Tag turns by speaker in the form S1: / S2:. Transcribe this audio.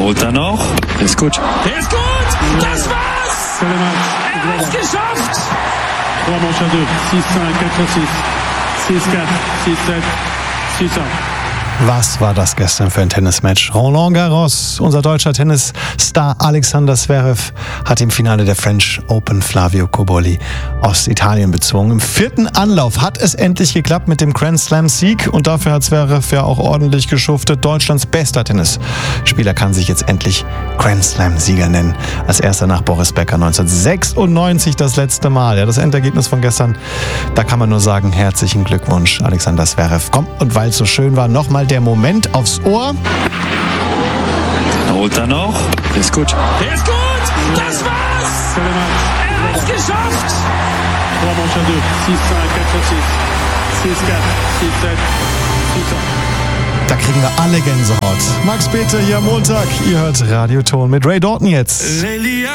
S1: Holt er noch. Der ist gut.
S2: Der ist gut! Das war's! Er hat's geschafft!
S3: 3 manches à 2. 6-5, 4-6. 6-4, 6-7, 6-1.
S4: Was war das gestern für ein Tennismatch? Roland Garros, unser deutscher Tennisstar Alexander Zverev, hat im Finale der French Open Flavio Cobolli aus Italien bezwungen. Im 4. Anlauf hat es endlich geklappt mit dem Grand Slam-Sieg und dafür hat Zverev ja auch ordentlich geschuftet. Deutschlands bester Tennisspieler kann sich jetzt endlich Grand Slam-Sieger nennen. Als erster nach Boris Becker 1996 das letzte Mal. Ja, das Endergebnis von gestern, da kann man nur sagen, herzlichen Glückwunsch, Alexander Zverev. Komm, und weil es so schön war, nochmal der Moment aufs Ohr.
S1: Holt er noch. Der ist gut.
S2: Der ist gut! Das war's! Er hat's geschafft!
S3: 3 manches à 2. 6-5, 4-6. 6-4, 6-7, 6-1.
S4: Da kriegen wir alle Gänsehaut. Max Pethe hier am Montag. Ihr hört Radio Ton mit Ray Dalton jetzt.